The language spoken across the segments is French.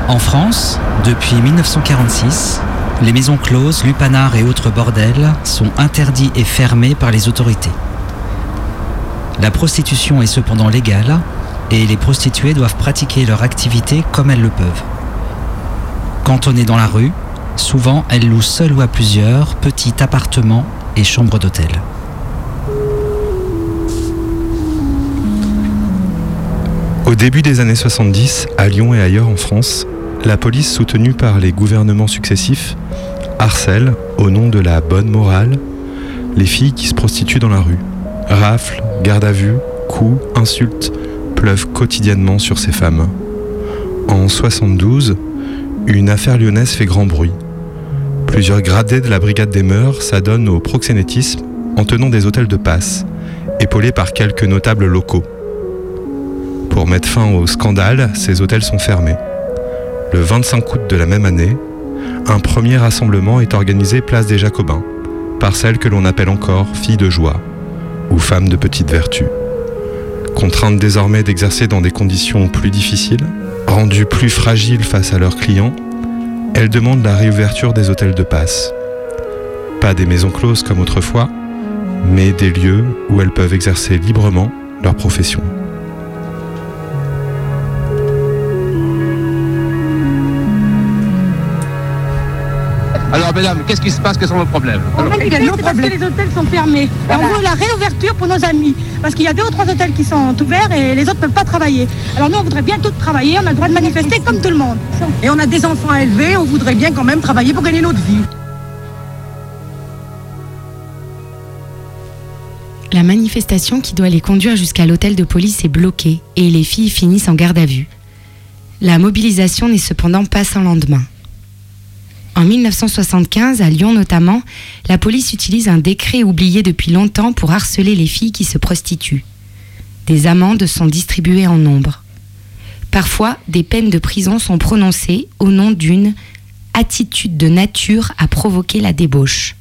En France, depuis 1946, les maisons closes, lupanars et autres bordels sont interdits et fermés par les autorités. La prostitution est cependant légale et les prostituées doivent pratiquer leur activité comme elles le peuvent. Quand on est dans la rue, souvent elles louent seules ou à plusieurs petits appartements et chambres d'hôtel. Au début des années 70, à Lyon et ailleurs en France, la police, soutenue par les gouvernements successifs, harcèle, au nom de la bonne morale, les filles qui se prostituent dans la rue. Rafles, garde à vue, coups, insultes pleuvent quotidiennement sur ces femmes. En 72, une affaire lyonnaise fait grand bruit. Plusieurs gradés de la brigade des mœurs s'adonnent au proxénétisme en tenant des hôtels de passe, épaulés par quelques notables locaux. Pour mettre fin au scandale, ces hôtels sont fermés. Le 25 août de la même année, un premier rassemblement est organisé place des Jacobins, par celles que l'on appelle encore filles de joie ou femmes de petite vertu. Contraintes désormais d'exercer dans des conditions plus difficiles, rendues plus fragiles face à leurs clients, elles demandent la réouverture des hôtels de passe. Pas des maisons closes comme autrefois, mais des lieux où elles peuvent exercer librement leur profession. Alors, mesdames, qu'est-ce qui se passe? Quels sont vos problèmes? En réalité, c'est parce que les hôtels sont fermés. Et on veut la réouverture pour nos amis. Parce qu'il y a 2 ou 3 hôtels qui sont ouverts et les autres ne peuvent pas travailler. Alors nous, on voudrait bien tous travailler, on a le droit de manifester comme tout le monde. Et on a des enfants à élever, on voudrait bien quand même travailler pour gagner notre vie. La manifestation qui doit les conduire jusqu'à l'hôtel de police est bloquée et les filles finissent en garde à vue. La mobilisation n'est cependant pas sans lendemain. En 1975, à Lyon notamment, la police utilise un décret oublié depuis longtemps pour harceler les filles qui se prostituent. Des amendes sont distribuées en nombre. Parfois, des peines de prison sont prononcées au nom d'une attitude de nature à provoquer la débauche.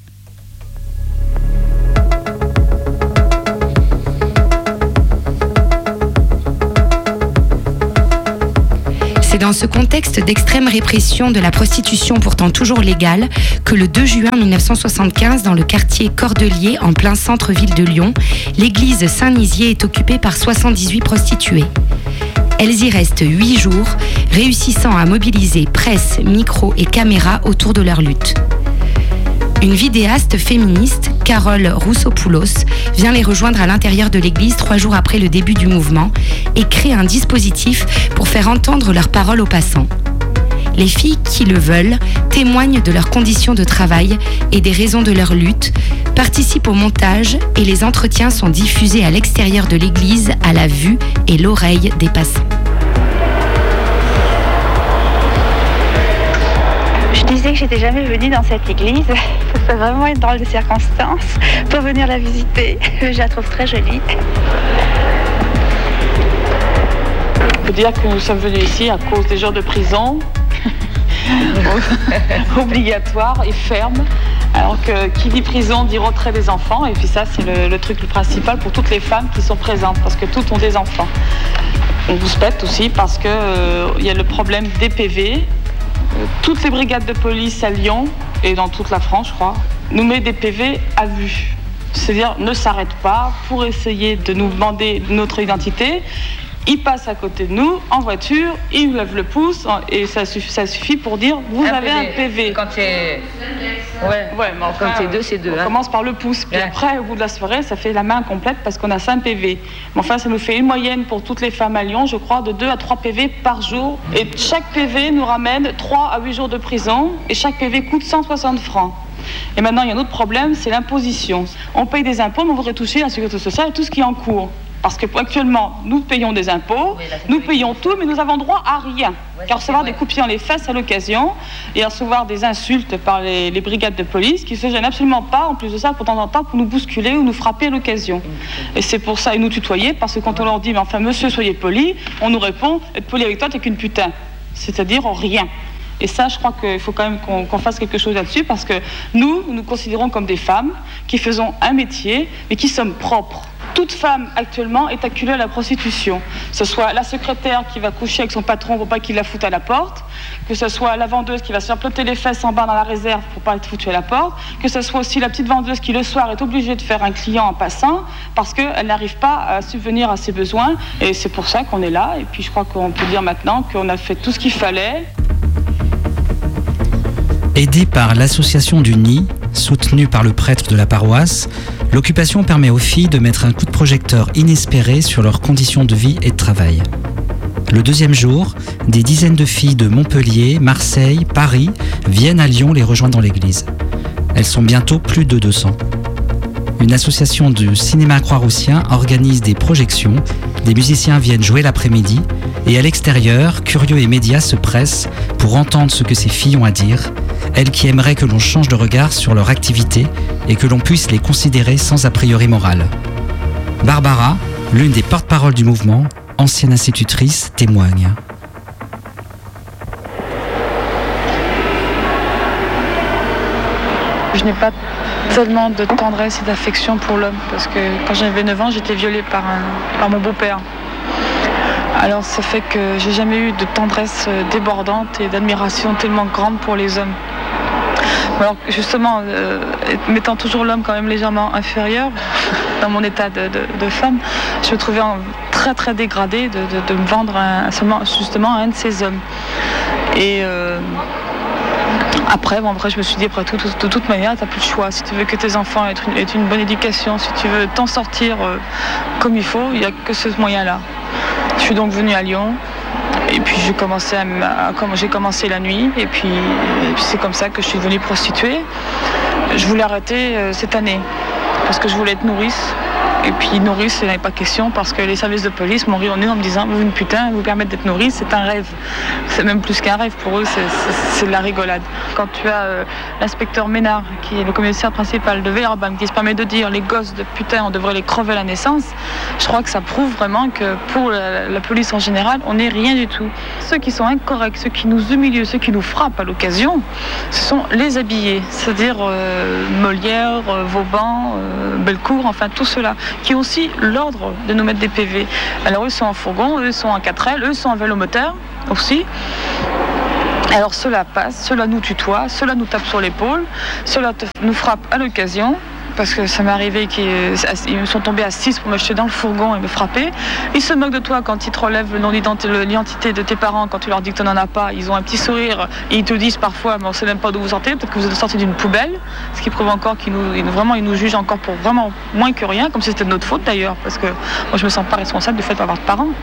C'est dans ce contexte d'extrême répression de la prostitution pourtant toujours légale que le 2 juin 1975, dans le quartier Cordelier, en plein centre-ville de Lyon, l'église Saint-Nizier est occupée par 78 prostituées. Elles y restent 8 jours, réussissant à mobiliser presse, micro et caméra autour de leur lutte. Une vidéaste féministe, Carole Roussopoulos, vient les rejoindre à l'intérieur de l'église 3 jours après le début du mouvement et crée un dispositif pour faire entendre leurs paroles aux passants. Les filles qui le veulent témoignent de leurs conditions de travail et des raisons de leur lutte, participent au montage et les entretiens sont diffusés à l'extérieur de l'église à la vue et l'oreille des passants. Je disais que j'étais jamais venue dans cette église. Ça peut vraiment être drôle de circonstances pour venir la visiter. Je la trouve très jolie. Il faut dire que nous sommes venus ici à cause des jours de prison obligatoires et fermes. Alors que qui dit prison dit retrait des enfants. Et puis ça, c'est le truc le principal pour toutes les femmes qui sont présentes, parce que toutes ont des enfants. On vous specte aussi parce que y a le problème des PV. Toutes les brigades de police à Lyon et dans toute la France, je crois, nous met des PV à vue. C'est-à-dire ne s'arrêtent pas pour essayer de nous demander notre identité. Ils passent à côté de nous en voiture, ils nous lèvent le pouce et ça suffit pour dire vous avez un PV. Quand c'est ouais, mais enfin, quand c'est 2, c'est 2. On commence par le pouce, puis après au bout de la soirée, ça fait la main complète parce qu'on a 5 PV. Mais enfin, ça nous fait une moyenne pour toutes les femmes à Lyon, je crois, de 2 à 3 PV par jour. Et chaque PV nous ramène 3 à 8 jours de prison et chaque PV coûte 160 francs. Et maintenant, il y a un autre problème, c'est l'imposition. On paye des impôts, mais on voudrait toucher la sécurité sociale et tout ce qui est en cours. Parce qu'actuellement, nous payons des impôts, nous payons tout, mais nous avons droit à rien. Qu'à recevoir des coups de pied dans les fesses à l'occasion et à recevoir des insultes par les brigades de police qui ne se gênent absolument pas, en plus de ça, de temps en temps, pour nous bousculer ou nous frapper à l'occasion. Et c'est pour ça, et nous tutoyer, parce que quand on leur dit, mais enfin, monsieur, soyez poli, on nous répond, être poli avec toi, t'es qu'une putain. C'est-à-dire rien. Et ça, je crois qu'il faut quand même qu'on fasse quelque chose là-dessus, parce que nous considérons comme des femmes qui faisons un métier, mais qui sommes propres. toute femme actuellement est acculée à la prostitution. Que ce soit la secrétaire qui va coucher avec son patron pour pas qu'il la foute à la porte, que ce soit la vendeuse qui va se faire plotter les fesses en bas dans la réserve pour pas être foutue à la porte, que ce soit aussi la petite vendeuse qui le soir est obligée de faire un client en passant parce qu'elle n'arrive pas à subvenir à ses besoins. Et c'est pour ça qu'on est là. Et puis je crois qu'on peut dire maintenant qu'on a fait tout ce qu'il fallait. Aidée par l'association du Nid, soutenue par le prêtre de la paroisse, l'occupation permet aux filles de mettre un coup de projecteur inespéré sur leurs conditions de vie et de travail. Le deuxième jour, des dizaines de filles de Montpellier, Marseille, Paris viennent à Lyon les rejoindre dans l'église. Elles sont bientôt plus de 200. Une association du cinéma croix-roussien organise des projections, des musiciens viennent jouer l'après-midi et à l'extérieur, curieux et médias se pressent pour entendre ce que ces filles ont à dire, elles qui aimeraient que l'on change de regard sur leur activité et que l'on puisse les considérer sans a priori moral. Barbara, l'une des porte-paroles du mouvement, ancienne institutrice, témoigne. Je n'ai pas tellement de tendresse et d'affection pour l'homme parce que quand j'avais 9 ans, j'étais violée par mon beau-père. Alors ça fait que j'ai jamais eu de tendresse débordante et d'admiration tellement grande pour les hommes. Alors justement, mettant toujours l'homme quand même légèrement inférieur dans mon état de femme, je me trouvais très très dégradée de me vendre justement à un de ces hommes. Et après, je me suis dit, après tout, de toute manière, tu n'as plus le choix. Si tu veux que tes enfants aient une bonne éducation, si tu veux t'en sortir comme il faut, il n'y a que ce moyen-là. Je suis donc venue à Lyon. Et puis j'ai commencé la nuit et puis c'est comme ça que je suis devenue prostituée. Je voulais arrêter cette année parce que je voulais être nourrice. Et puis nourrice, il n'y avait pas question parce que les services de police m'ont ri au nez en me disant vous une putain, vous permettre d'être nourrice, c'est un rêve. C'est même plus qu'un rêve pour eux, c'est de la rigolade. Quand tu as l'inspecteur Ménard, qui est le commissaire principal de Villeurbanne, qui se permet de dire les gosses de putain, on devrait les crever à la naissance, je crois que ça prouve vraiment que pour la police en général, on n'est rien du tout. Ceux qui sont incorrects, ceux qui nous humilient, ceux qui nous frappent à l'occasion, ce sont les habillés, c'est-à-dire Molière, Vauban, Bellecour, enfin tous ceux-là, qui ont aussi l'ordre de nous mettre des PV. Alors eux sont en fourgon, eux sont en 4L, eux sont en vélomoteur aussi. Alors ceux-là passent, ceux-là nous tutoient, ceux-là nous tapent sur l'épaule, ceux-là nous frappent à l'occasion. Parce que ça m'est arrivé qu'ils me sont tombés à 6 pour me jeter dans le fourgon et me frapper. Ils se moquent de toi quand ils te relèvent le nom l'identité de tes parents, quand tu leur dis que tu n'en as pas. Ils ont un petit sourire et ils te disent parfois, mais on ne sait même pas d'où vous sortez, peut-être que vous êtes sortis d'une poubelle. Ce qui prouve encore qu'ils nous jugent encore pour vraiment moins que rien, comme si c'était de notre faute d'ailleurs. Parce que moi je ne me sens pas responsable du fait d'avoir de parents.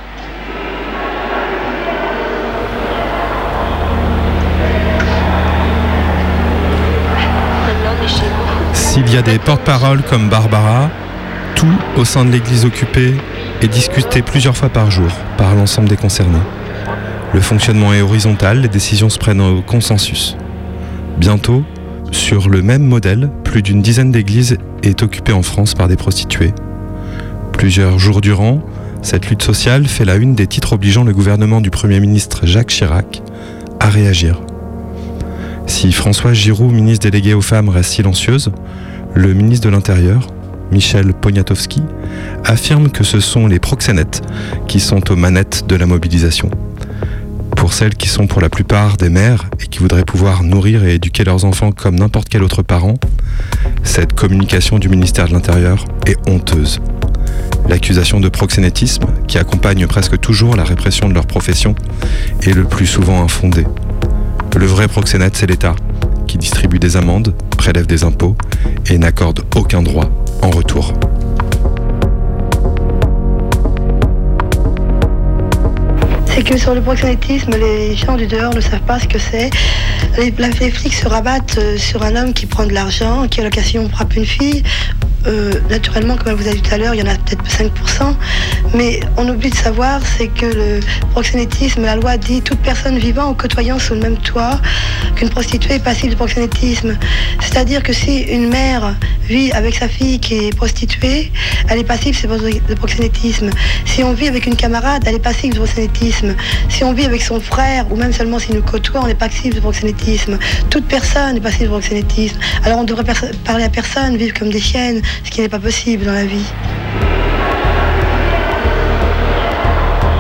S'il y a des porte-paroles comme Barbara, tout au sein de l'église occupée est discuté plusieurs fois par jour par l'ensemble des concernés. Le fonctionnement est horizontal, les décisions se prennent au consensus. Bientôt, sur le même modèle, plus d'une dizaine d'églises est occupée en France par des prostituées. Plusieurs jours durant, cette lutte sociale fait la une des titres obligeant le gouvernement du Premier ministre Jacques Chirac à réagir. Si Françoise Giroud, ministre déléguée aux femmes, reste silencieuse, le ministre de l'Intérieur, Michel Poniatowski, affirme que ce sont les proxénètes qui sont aux manettes de la mobilisation. Pour celles qui sont pour la plupart des mères et qui voudraient pouvoir nourrir et éduquer leurs enfants comme n'importe quel autre parent, cette communication du ministère de l'Intérieur est honteuse. L'accusation de proxénétisme, qui accompagne presque toujours la répression de leur profession, est le plus souvent infondée. Le vrai proxénète, c'est l'État, qui distribue des amendes, prélève des impôts et n'accorde aucun droit en retour. C'est que sur le proxénétisme, les gens du dehors ne savent pas ce que c'est. Les flics se rabattent sur un homme qui prend de l'argent, qui à l'occasion frappe une fille. Naturellement, comme elle vous a dit tout à l'heure, il y en a peut-être 5%, mais on oublie de savoir, c'est que le proxénétisme, la loi dit toute personne vivant ou côtoyant sous le même toit qu'une prostituée est passible de proxénétisme. C'est-à-dire que si une mère vit avec sa fille qui est prostituée, elle est passible de proxénétisme. Si on vit avec une camarade, elle est passible de proxénétisme. Si on vit avec son frère, ou même seulement s'il nous côtoie, on est passible de proxénétisme. Toute personne est passible de proxénétisme. Alors on devrait parler à personne, vivre comme des chiennes, ce qui n'est pas possible dans la vie.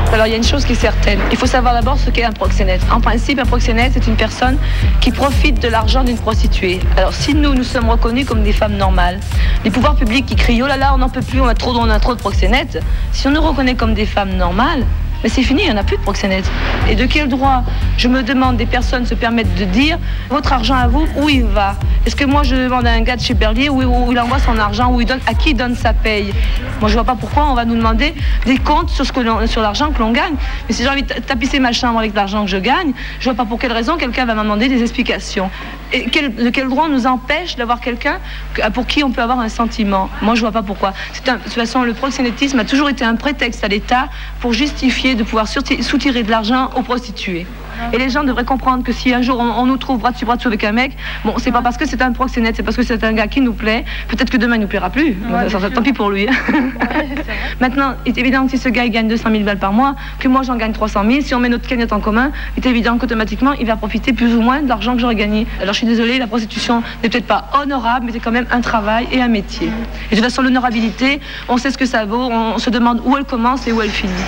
Alors il y a une chose qui est certaine, il faut savoir d'abord ce qu'est un proxénète. En principe, un proxénète, c'est une personne qui profite de l'argent d'une prostituée. Alors si nous sommes reconnus comme des femmes normales, les pouvoirs publics qui crient « Oh là là, on n'en peut plus, on a trop de proxénètes », si on nous reconnaît comme des femmes normales, mais c'est fini, il n'y en a plus de proxénètes. Et de quel droit, je me demande, des personnes se permettent de dire « Votre argent à vous, où il va ?» Est-ce que moi je demande à un gars de chez Berlier où il envoie son argent, à qui il donne sa paye? Moi je vois pas pourquoi on va nous demander des comptes sur l'argent que l'on gagne. Mais si j'ai envie de tapisser ma chambre avec l'argent que je gagne, je vois pas pour quelle raison quelqu'un va me demander des explications. Et de quel droit on nous empêche d'avoir quelqu'un pour qui on peut avoir un sentiment? Moi je vois pas pourquoi. De toute façon, le proxénétisme a toujours été un prétexte à l'État pour justifier de pouvoir soutirer de l'argent aux prostituées. Et les gens devraient comprendre que si un jour on nous trouve bras dessus avec un mec, bon, c'est pas parce que c'est un proxénète, c'est parce que c'est un gars qui nous plaît. Peut-être que demain il nous plaira plus. Tant pis pour lui. Maintenant, il est évident que si ce gars il gagne 200 000 balles par mois, que moi j'en gagne 300 000, si on met notre cagnotte en commun, il est évident qu'automatiquement il va profiter plus ou moins de l'argent que j'aurais gagné. Alors je suis désolée, la prostitution n'est peut-être pas honorable, mais c'est quand même un travail et un métier. Et de toute façon, l'honorabilité, on sait ce que ça vaut, on se demande où elle commence et où elle finit.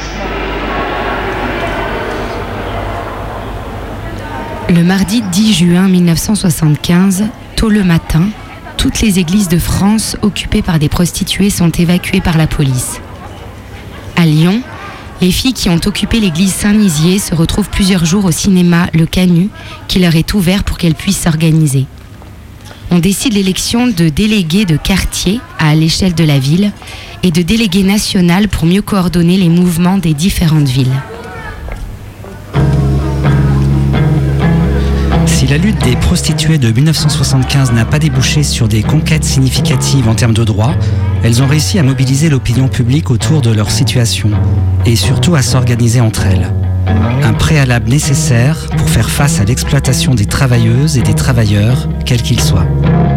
Le mardi 10 juin 1975, tôt le matin, toutes les églises de France occupées par des prostituées sont évacuées par la police. À Lyon, les filles qui ont occupé l'église Saint-Nizier se retrouvent plusieurs jours au cinéma Le Canut, qui leur est ouvert pour qu'elles puissent s'organiser. On décide l'élection de délégués de quartier à l'échelle de la ville et de délégués national pour mieux coordonner les mouvements des différentes villes. Si la lutte des prostituées de 1975 n'a pas débouché sur des conquêtes significatives en termes de droits, elles ont réussi à mobiliser l'opinion publique autour de leur situation et surtout à s'organiser entre elles. Un préalable nécessaire pour faire face à l'exploitation des travailleuses et des travailleurs, quels qu'ils soient.